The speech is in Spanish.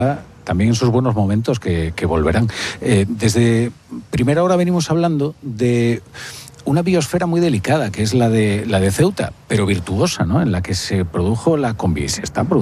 también en sus buenos momentos que volverán. Desde primera hora venimos hablando de una biosfera muy delicada, que es la de Ceuta, pero virtuosa, ¿no? En la que se produjo la Combi, se está produciendo